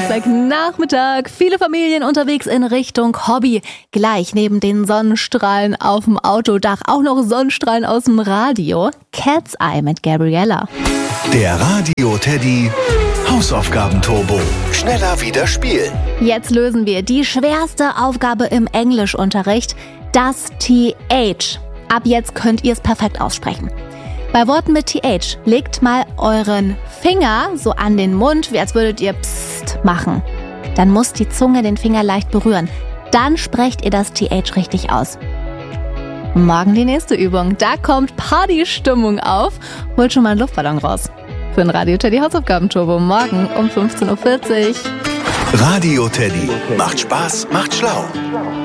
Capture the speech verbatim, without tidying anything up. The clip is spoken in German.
Samstagnachmittag. Viele Familien unterwegs in Richtung Hobby. Gleich neben den Sonnenstrahlen auf dem Autodach auch noch Sonnenstrahlen aus dem Radio. Cat's Eye mit Gabriella. Der Radio-Teddy Hausaufgaben-Turbo. Schneller wieder spielen. Jetzt lösen wir die schwerste Aufgabe im Englischunterricht, das T H. Ab jetzt könnt ihr es perfekt aussprechen. Bei Worten mit T H legt mal euren Finger so an den Mund, wie als würdet ihr Psst machen. Dann muss die Zunge den Finger leicht berühren. Dann sprecht ihr das T H richtig aus. Morgen die nächste Übung. Da kommt Partystimmung auf. Holt schon mal einen Luftballon raus. Für den Radio-Teddy Hausaufgaben-Turbo morgen um fünfzehn Uhr vierzig. Radio-Teddy macht Spaß, macht schlau.